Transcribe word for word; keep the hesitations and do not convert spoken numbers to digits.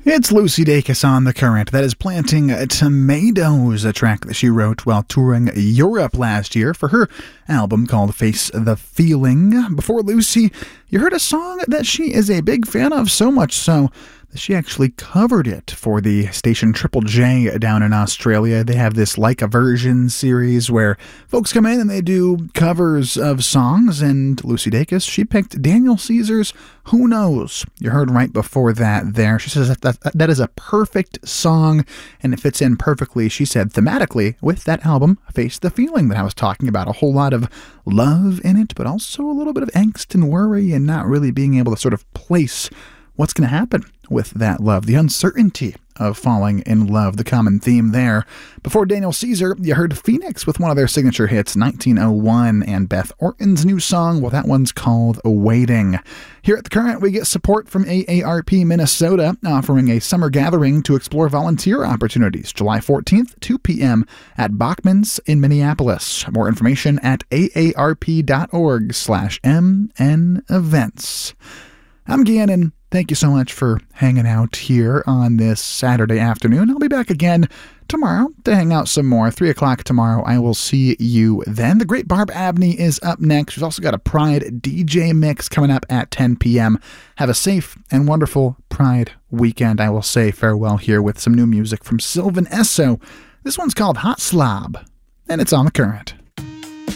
It's Lucy Dacus on The Current. That is Planting Tomatoes, a track that she wrote while touring Europe last year for her album called Face the Feeling. Before Lucy, you heard a song that she is a big fan of, so much so that she actually covered it for the station Triple J down in Australia. They have this Like a Version series where folks come in and they do covers of songs, and Lucy Dacus, she picked Daniel Caesar's Who Knows. You heard right before that there. She says that, that, that is a perfect song, and it fits in perfectly, she said, thematically with that album, Face the Feeling, that I was talking about. A whole lot of love in it, but also a little bit of angst and worry and not really being able to sort of place what's going to happen with that love, the uncertainty of falling in love, the common theme there. Before Daniel Caesar, you heard Phoenix with one of their signature hits, nineteen oh one, and Beth Orton's new song, well, that one's called Waiting. Here at The Current, we get support from A A R P Minnesota, offering a summer gathering to explore volunteer opportunities, July fourteenth, two p.m. at Bachman's in Minneapolis. More information at aarp.org slash mn events. I'm Gannon. Thank you so much for hanging out here on this Saturday afternoon. I'll be back again tomorrow to hang out some more. three o'clock tomorrow. I will see you then. The great Barb Abney is up next. We've also got a Pride D J mix coming up at ten p.m. Have a safe and wonderful Pride weekend. I will say farewell here with some new music from Sylvan Esso. This one's called Hot Slob, and it's on The Current.